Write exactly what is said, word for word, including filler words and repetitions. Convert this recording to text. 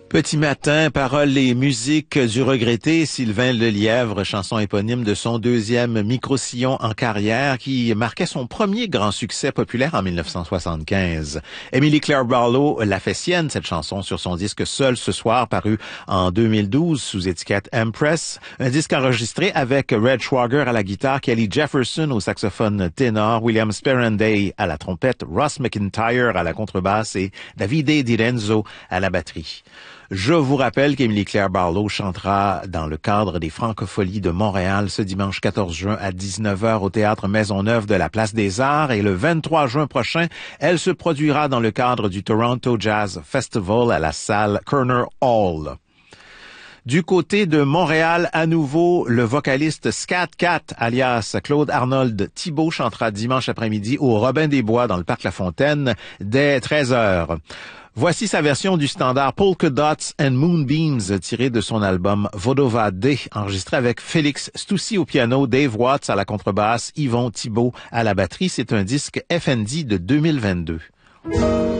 Petit matin, paroles et musique du regretté Sylvain Lelièvre, chanson éponyme de son deuxième micro-sillon en carrière qui marquait son premier grand succès populaire en dix-neuf cent soixante-quinze. Emily Claire Barlow l'a fait sienne, cette chanson, sur son disque Seul ce soir, paru en deux mille douze sous étiquette Empress. Un disque enregistré avec Red Schwager à la guitare, Kelly Jefferson au saxophone ténor, William Sperendey à la trompette, Ross McIntyre à la contrebasse et Davide Di Renzo à la batterie. Je vous rappelle qu'Emily Claire Barlow chantera dans le cadre des Francopholies de Montréal ce dimanche quatorze juin à dix-neuf heures au Théâtre Maisonneuve de la Place des Arts et le vingt-trois juin prochain, elle se produira dans le cadre du Toronto Jazz Festival à la salle Kerner Hall. Du côté de Montréal, à nouveau, le vocaliste Scat Cat, alias Claude Arnold Thibault, chantera dimanche après-midi au Robin des Bois dans le Parc La Fontaine dès treize heures. Voici sa version du standard Polka Dots and Moonbeams tiré de son album Vodova D, enregistré avec Félix Stoussi au piano, Dave Watts à la contrebasse, Yvon Thibault à la batterie. C'est un disque F N D de deux mille vingt-deux.